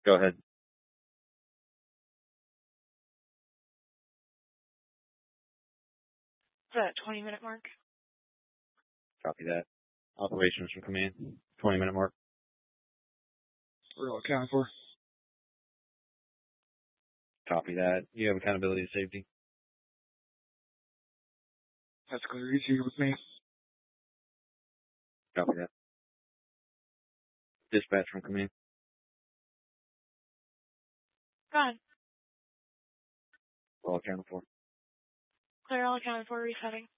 Go ahead. That 20-minute mark. Copy that. Operations from command. 20-minute mark. We're all accounted for. Copy that. You have accountability to safety. That's clear. He's here with me. Copy that. Dispatch from command. Go ahead. We're all accounted for. Clear, all accounted for. Resetting.